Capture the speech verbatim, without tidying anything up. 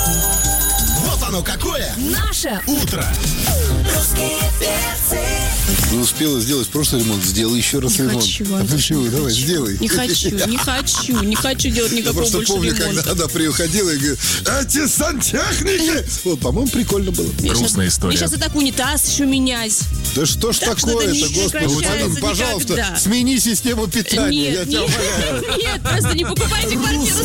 Вот оно какое! Наше утро! Русские перцы. Не успела сделать прошлый ремонт, сделай еще раз Не ремонт. хочу, А Антон, почему? не Давай, хочу. сделай. Не хочу, не хочу, не хочу делать Я никакого просто больше помню, ремонта. когда она приходила и говорит, эти сантехники! Вот, по-моему, прикольно было. Мне Грустная щас- история. Мне сейчас и так унитаз еще менять. Да что ж Так что такое-то, это не господи, прекращается Вадим, пожалуйста, никогда. смени систему питания, я Нет, тебя нет, умоляю. нет, просто не покупайте квартиру